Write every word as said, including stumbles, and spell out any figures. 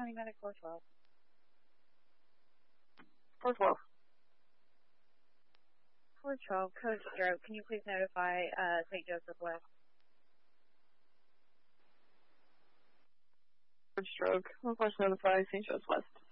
County Medic four twelve. four twelve. four twelve, code stroke. Can you please notify uh, Saint Joseph West? Code stroke. Request notify Saint Joseph West.